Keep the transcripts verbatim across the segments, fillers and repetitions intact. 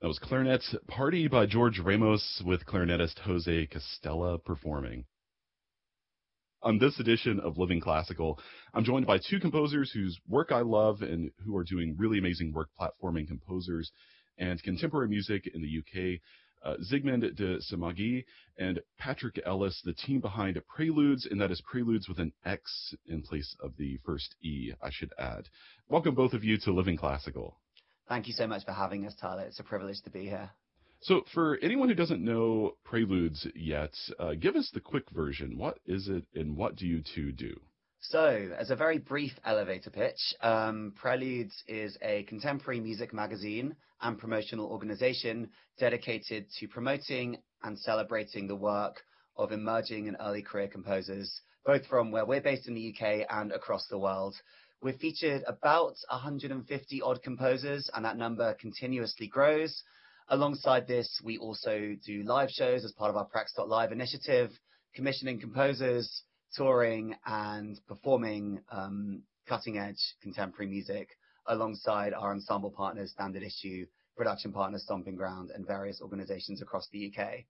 That was Clarinet Party by George Ramos with clarinetist Jose Castella performing. On this edition of Living Classical, I'm joined by two composers whose work I love and who are doing really amazing work platforming composers and contemporary music in the U K, uh, Zygmunt de Semagie and Patrick Ellis, the team behind Preludes, and that is Preludes with an X in place of the first E, I should add. Welcome both of you to Living Classical. Thank you so much for having us, Tyler. It's a privilege to be here. So for anyone who doesn't know Preludes yet, uh, give us the quick version. What is it and what do you two do? So, as a very brief elevator pitch, um, Preludes is a contemporary music magazine and promotional organization dedicated to promoting and celebrating the work of emerging and early career composers, both from where we're based in the U K and across the world. We've featured about one hundred fifty odd composers, and that number continuously grows. Alongside this, we also do live shows as part of our Prax Live initiative, commissioning composers, touring and performing um, cutting-edge contemporary music alongside our ensemble partners, Standard Issue, production partners, Stomping Ground, and various organizations across the U K.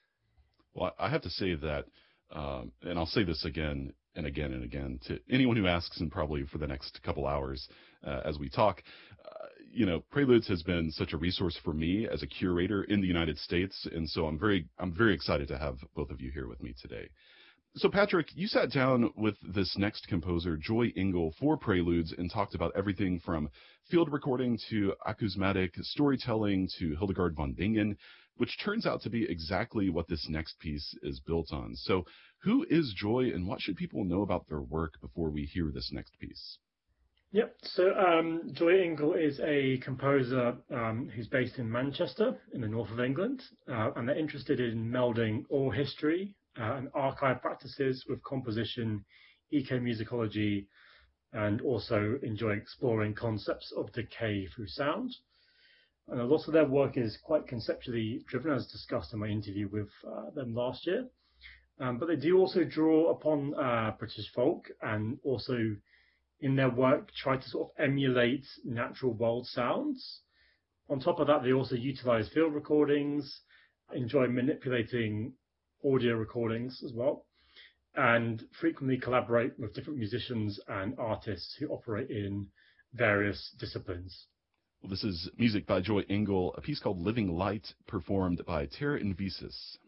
Well, I have to say that, um, and I'll say this again and again and again to anyone who asks, and probably for the next couple hours uh, as we talk, uh, you know, Preludes has been such a resource for me as a curator in the United States, and so I'm very, I'm very excited to have both of you here with me today. So Patrick, you sat down with this next composer, Joy Engel, for Preludes and talked about everything from field recording to acousmatic storytelling to Hildegard von Bingen, which turns out to be exactly what this next piece is built on. So who is Joy and what should people know about their work before we hear this next piece? Yep, so um, Joy Engel is a composer um, who's based in Manchester in the north of England, uh, and they're interested in melding oral history uh, and archive practices with composition, ecomusicology, and also enjoy exploring concepts of decay through sound. And a lot of their work is quite conceptually driven, as discussed in my interview with uh, them last year. Um, but they do also draw upon uh, British folk and also in their work try to sort of emulate natural world sounds. On top of that, they also utilize field recordings, enjoy manipulating audio recordings as well, and frequently collaborate with different musicians and artists who operate in various disciplines. Well, this is music by Joy Engel, a piece called Living Light, performed by Terra Invisis.